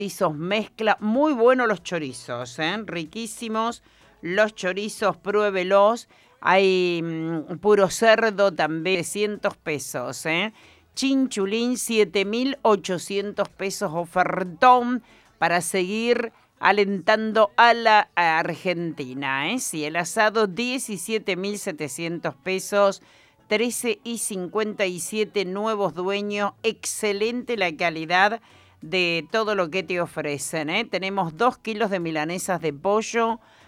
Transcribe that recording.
chorizos mezcla, muy buenos los chorizos, riquísimos los chorizos, pruébelos. Hay puro cerdo también, 300 pesos, Chinchulín, 7.800 pesos, ofertón para seguir alentando a la Argentina, Sí, el asado, 17.700 pesos, 13,57 nuevos dueños, excelente la calidad de todo lo que te ofrecen, Tenemos 2 kilos de milanesas de pollo